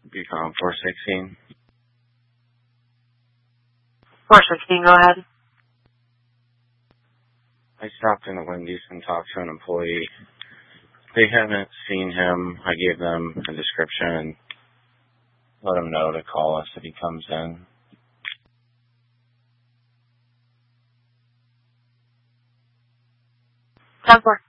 Beacon 416. 416, go ahead. I stopped in at Wendy's and talked to an employee. They haven't seen him. I gave them a description and let him know to call us if he comes in. 10-4.